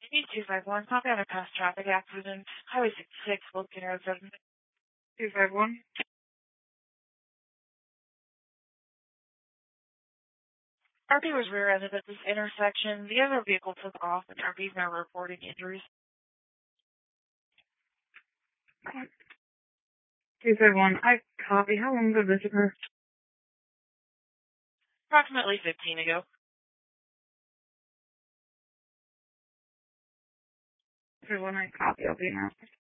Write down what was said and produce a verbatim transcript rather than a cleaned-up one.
Maybe two five one, copy on a past traffic accident. Highway sixty-six, Wilkin Road, seven. two five one. R P was rear-ended at this intersection. The other vehicle took off, and R P is now reporting injuries. two five one, I copy. How long ago did this occur? Approximately fifteen ago. two five one, I copy. I'll be now.